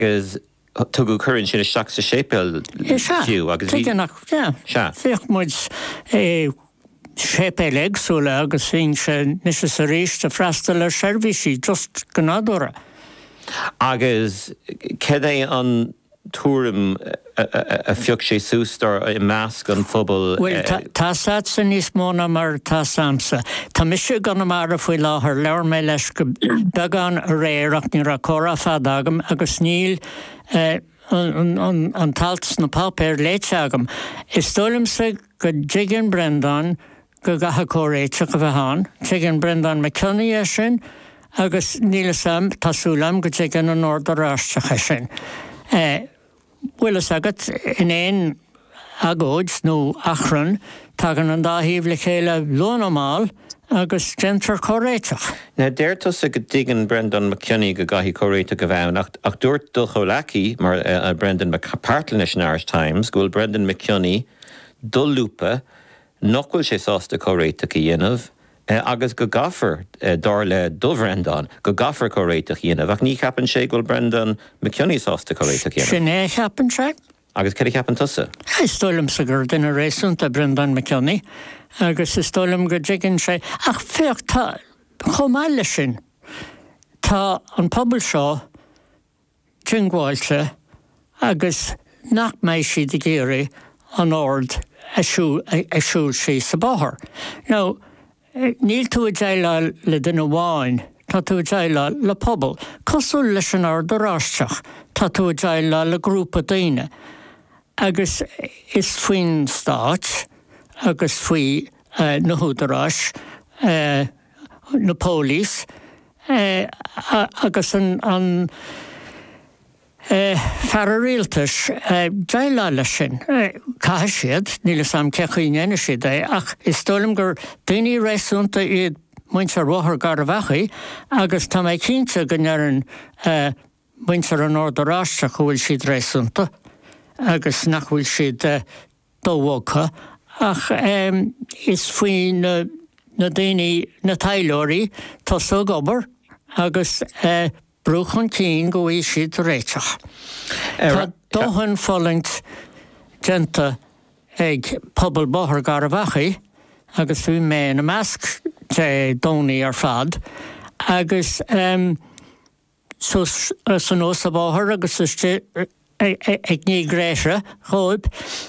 agus tugu currin sin seach sa sépel fiú agus Fich muid sépel agsúla agus fin se nis a ríist a freistal ar servisi just gannadóra. Agus ced é an túrim a fiog sé sústar I measc an phobal. Well, tá sad san níos móna mar tá samsa. Tá mise gan mar a fwy láthar leir mé leis go began a réireach ní ra córa fad agam agus níl an taltas na papéir léite agam. Is tólim sa go Jigan Brendan go gatha córéiteach a bheitán, Jigan Brendan McConaughey sin agus níl sam tasúlam go Jigan an ordaráisteach sin. Willis agat in ein agóid nó achran tagan an dáhíomh le chéile lónamáil agus gentar córéiteach. Na déirtas a go Jigan Brendan McConaughey go gaithí córéite go bhain ach dúirt do cholaci mar Brendan McPartlan in Irish Times gúil Brendan McConaughey dul lúpa nachhfuil sé sásta córéiteach I dhéanamh agus go gafar dar le dubhrendan go gafar córéiteach dhéanamh ach ní cheapan sé gúil Brendan McConaughey sásta córéiteach dhéanamh. Sin é cheapan sé? Agus cad cheapan tusa? Is tólim sa gur duine réasúnta Brendan McConaughey agus is tólim go Jigan sé ach féocht tá chomáile sin tá an pobl seo tringháilte agus nach méid siad I géirí an ord a siúil sí sa báthar. Now, níl tú a dhéile le duine bháin, tá tú a dhéile le pobl. Cosúil leis an ordaráisteach, tá tú a dhéile le grúpa daoine. Agus is faoin stáit, agus faoi na húdaráis, na pólís, agus an fear rialtas dhéile lei sin. Caithe siad, níl sam cechaíine siad ach is tólim gur daoine réasúnta iad muintear rothar gar a bhechaí agus tá mé cínte go nearan muintear an ordaráisteach go bhfuil siad réasúnta agus nach bhfuil siad dómhacha ach is faoin na daoine na tailóirí tá so gobar agus brúchan cín go bhfuil siad réiteach. Tá dóthain fólingt genta ag pobl báthar gar a bhechaí agus bhí mé na measc dé dónaí ar fad agus san os a báthar agus ag ní gréise chóib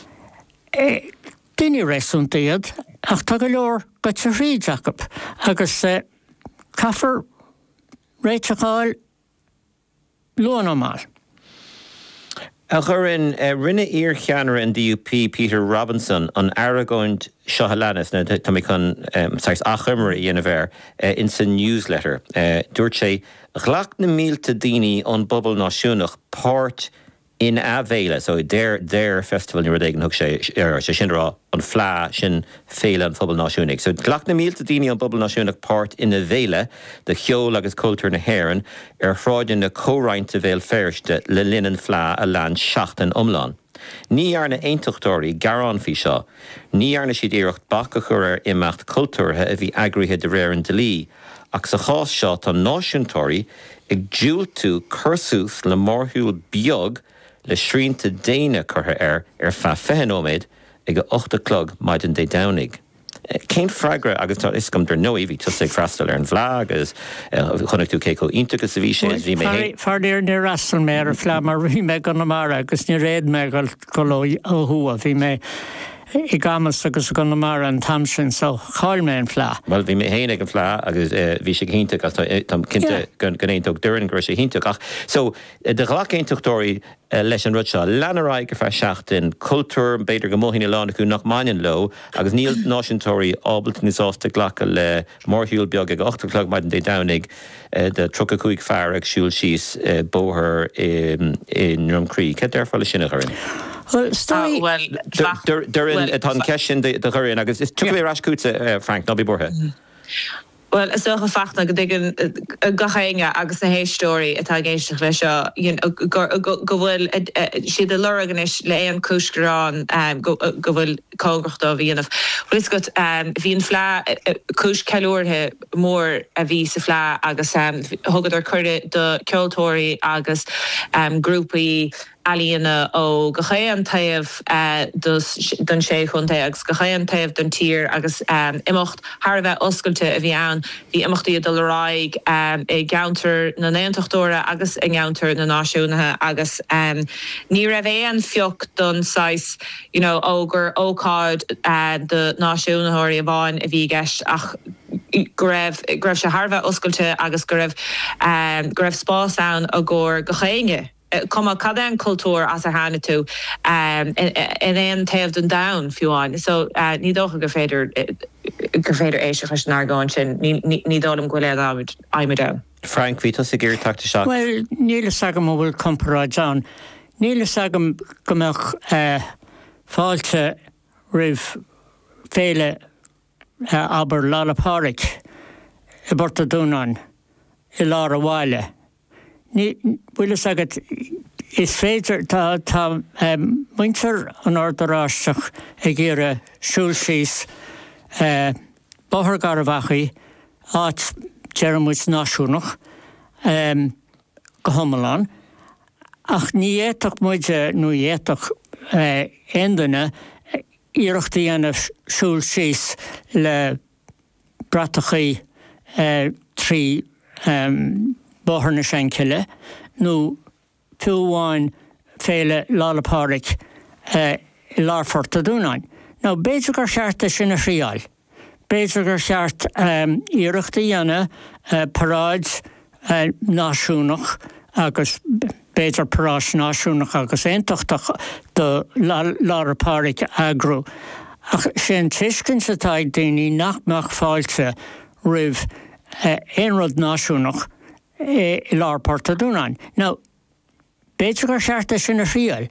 duine réasúnta iad ach tá go leor go te rí Jacob agus caithfar réiteacháil lónamáil. A churin rinne cheannar an DUP Peter Robinson an Aragóint Seohalanas na tá mé chun achimar dhéanamh in sa newsletter. Dúirt sé ghlach na mílta daoine an bobal náisiúnach páirt in Avela, so their festival ní rudéigen thug sé sin rá an phlá sin féile an phobal náisiúnach. So ghlach na mílta daoine an bobal náisiúnach páirt in Avela, de cheol agus cultúr na hÉireann fráidin na córáinte bhéal féirste le linan phlá a lean seacht an umlán. Ní arna aontóchtóirí garán fí seo, ní arna siad iirecht bacha chur imeacht cultúrtha a bhí agrithe de réir an delí, ach sa chás seo tá náisiúntóirí ag dúil tú cursús le mórthúil beag le srínta déine chutha ar fa fehanóméid ag go 8 clog maidin dé danig. Cén freigra agus tá iscom der nóí bhí tusa freistal ar an bhlá agus chunig tú céco iontagus a bhí sé bhí mé. Fardíir ní rastal mé ar phlá mar bhí mé gan na mar agus ní réad mé go óthua bhí mé I gamas agus gan na mar an tamsin so cháil mé an phlá. Well, bhí mé héananig an phlá agus bhí sé híntaach as tam cinnte gan éontóg durin gur sé híntaach ach. So de ghlach éontóchtóirí leis an rud seo leanaráid go fear seachtain cultúr beidir go móthína lána acu nach mainin lo agus níl náisiúntóirí ábalta níosásta ghlacha le mórthúil beag ag 8 clog maidin dé danig de 35 fear ag siúil síos bóthar in Rumcree. Cé dearfáil sinna chuirn? Well, Durin atá ceisisin de chuirn agus is tu rás cúta Frank ná bí borthe. Well, is socha fachna go digan gachéinge agus na héistóí atá géisteach lei seo go bhfuil siad a luragan le éon cúsgurán go bhfuil cógrachtá bhíanamh. Bhuilis go bhíon flá cús ceúirthe mór a bhí sa flá agus thugad ar chuirde do ceoltóirí agus grúpaí alíana ó go chéan taobh don sé chunta agus go chéan taobh don tír agus imimecht thar bheith oscailte a bhí ann bhí imachtaí do leráig i gceantar na néontóchtóra agus i gceantar na náisiúnathe agus ní raibh éon fiocht don sais ógur ócáid de náisiúnathirí a bháin a bhí gceist ach go raibh se thar bheith oscailte agus go raibh spás ann a ggóir go chéinge. Cuma cadán cultúr as a hána tú in éon taobh don down fiúáin. So ní dócha go féidir éisio leis an argáin sin ní dólam go le aimime da. Frank, bhí tú sa ggéir tachta seach? Well, níle sagam ó bhfuil compara John. Níle sagam gomach fáilte rih féile aber lálapáric I borta dúnan I lára bháile. Bhuiile sagad is féidir tá muintear an ordaráisteach ag ggéire siúlsís bóthar garabhachaí áit Jeremúid náisiúnach go thomaláin ach ní éach muide nó éach endaine iireachtaí anamh siúlsís le bratachaí trí bóthar na seancile nó fiúháin féile lálapáric I lárforta dúnáin. Ná béidir gur searta sin a shriáil. Béidir gur seart iireachtaí ana paráid náisiúnach agus béidir paráis náisiúnach agus éontochtach do lárapáric agrú. Ach sin tuiscin sa taid daoine nach fáilte rih éonrad náisiúnach I lárporta dúnáin. Now, béidir gur searta sin a shriáil.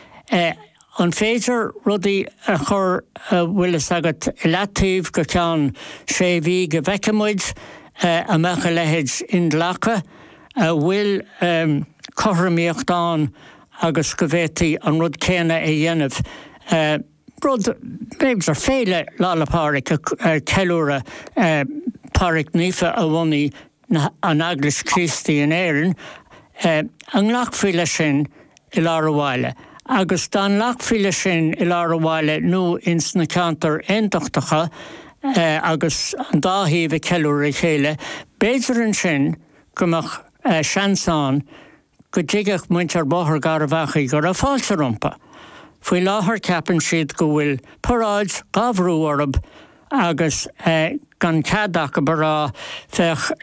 An féidir rudaí a chur bhuiile sagad leatíomh go ceann sé bhí go bheicemuid a mecha lehéid in dlacha bhfuil chothramíochtán agus go bhhétaí an rud céine a dhéanamh rud béidir féile lálapáric ceúra páric nífa a bhainaí an Aglas Christi in éireann an lachfhuiile sin I lára bháile. Agus dan lachfhuiile sin I lára bháile nó ins na cantar éontochtacha agus an dáthíomh ceúra chéile, béidir an sin gomach seansán go dtigueach muintear bóthar garabhachaí gur a fáilte rompa. Faoi láthair ceapann siad go bhfuil paráid gabhrú orb agus gan cadach a bará fech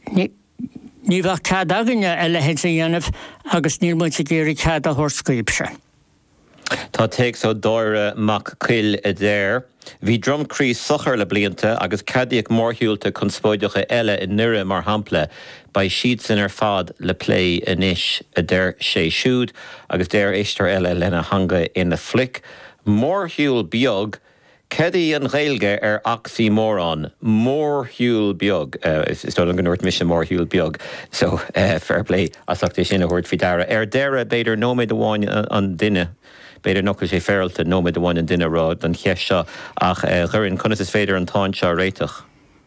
ní bheith cad aganne a lehéid a dhéanamh agus níl muid a géirí cad a thurscaíbse. Tá teag so dóire mac cuil a déir. Bhí drumcrí sochar le blianta agus cadíoch mórthiúlta chun spóideacha eile I nire mar hampla ba siad san ar fad le play inis a déir sé siúd agus déir éistar eile lena hanga ina flic. Mórthiúl beag Cedi an ghailge achsaí mórán, mórthiúl beag. Is dul an gnuirt mission mórthiúl beag. So, fair play, asachta sin a húirt fi dara. Deire beidir nóméid amháin an duine. Beidir nocail sé fearalta nóméid amháin an duine rád an cheis seo ach ghuireann conas is féidir an táin seo réiteach.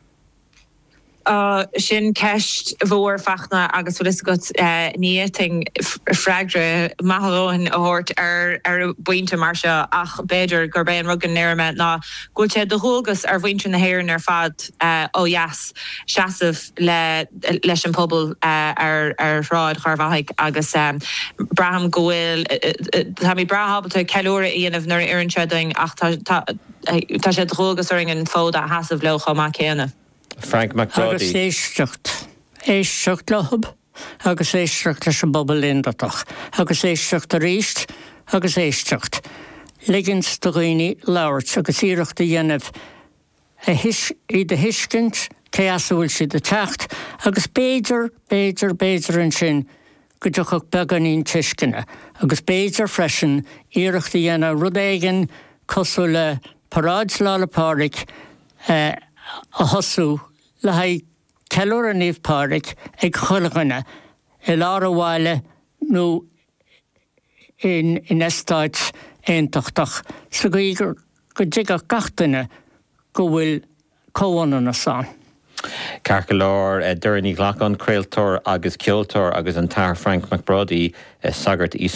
Sin ceist bhór fachna agus bhfuil go níting freagre maithróin a hort ar buinte mar seo ach beidir gur béon rugan néirme ná gúilte do thugus ar bhainte na héireann ar fad ó yes seasamh leis an pobl ar ráid charbhaigh agus braham go bhfuil tá mí brathbalta ceúra íanamh nuair iarnseing ach tá sé drógus ar an fóda hasamh lecha má céanamh. Frank McBrady. Agus éisteacht lehab, agus éisteacht leis an bobbal lindatach, agus éisteacht a ríist, agus éisteacht. Ligins do ghaoine labhairt agus iireachta dhéanamh I de hiiscint céasúil si de techt, agus béidir an sin go dteach beganín tuiscinne, agus béidir freisin iireachta dhéanamh rud éigean cosú le paráid lálapáric a hosú le haid ceúir an níomhpáric ag chulaganna I lára bháile nó in estáid éontachtach sa go dtí a gatainine go bhfuil comhainna na san. Carcha lár Doirní Ghlacán, Creaaltóir agus Ceoltóir agus an tar Frank McBrody sagart